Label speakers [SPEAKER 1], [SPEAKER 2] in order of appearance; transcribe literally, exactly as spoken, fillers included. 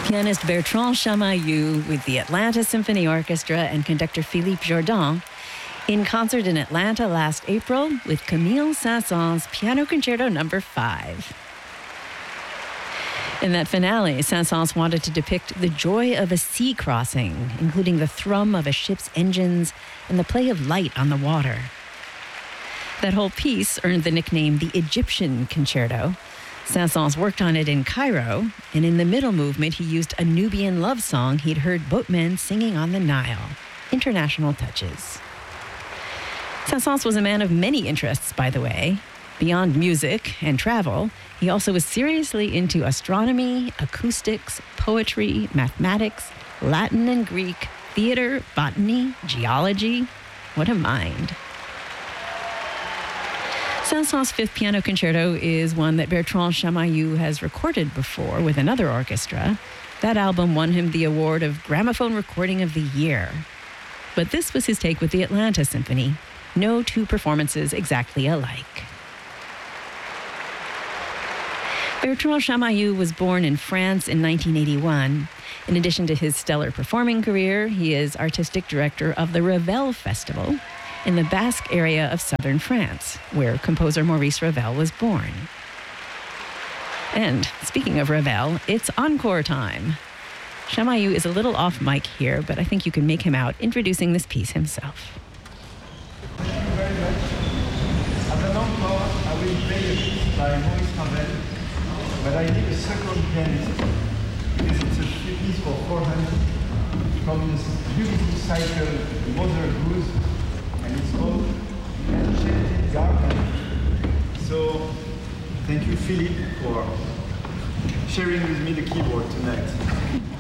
[SPEAKER 1] Pianist Bertrand Chamayou with the Atlanta Symphony Orchestra and conductor Philippe Jordan in concert in Atlanta last April with Camille Saint-Saëns' Piano Concerto Number five. In that finale, Saint-Saëns wanted to depict the joy of a sea crossing, including the thrum of a ship's engines and the play of light on the water. That whole piece earned the nickname the Egyptian Concerto. Saint-Saëns worked on it in Cairo, and in the middle movement, he used a Nubian love song he'd heard boatmen singing on the Nile. International touches. Saint-Saëns was a man of many interests, by the way. Beyond music and travel, he also was seriously into astronomy, acoustics, poetry, mathematics, Latin and Greek, theater, botany, geology. What a mind. Saint-Saëns' Fifth Piano Concerto is one that Bertrand Chamayou has recorded before with another orchestra. That album won him the award of Gramophone Recording of the Year. But this was his take with the Atlanta Symphony. No two performances exactly alike. Bertrand Chamayou was born in France in nineteen eighty-one. In addition to his stellar performing career, he is artistic director of the Ravel Festival in the Basque area of southern France, where composer Maurice Ravel was born. And speaking of Ravel, it's encore time. Chamayou is a little off mic here, but I think you can make him out introducing this piece himself.
[SPEAKER 2] Thank you very much. At the encore, I will play a piece by Maurice Ravel, but I need a second pianist because it's a piece for four hands from this beautiful cycle, Mother Goose, and it's called Enchanted Garden. So, thank you, Philippe, for sharing with me the keyboard tonight.